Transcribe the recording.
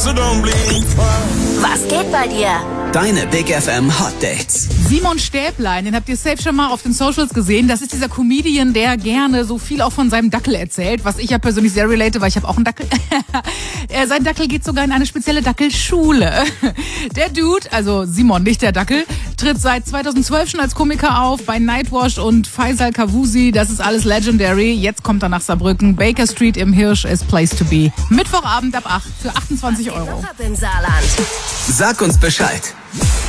so don't bleed. Was geht bei dir? Deine Big FM Hot Dates. Simon Stäblein, den habt ihr safe schon mal auf den Socials gesehen. Das ist dieser Comedian, der gerne so viel auch von seinem Dackel erzählt, was ich ja persönlich sehr relate, weil ich habe auch einen Dackel. Sein Dackel geht sogar in eine spezielle Dackelschule. Der Dude, also Simon, nicht der Dackel, tritt seit 2012 schon als Komiker auf bei Nightwash und Faisal Kavusi. Das ist alles legendary. Jetzt kommt er nach Saarbrücken. Baker Street im Hirsch is place to be. Mittwochabend ab 8 für 28 Euro. Noch ab im Saarland. Sag uns Bescheid.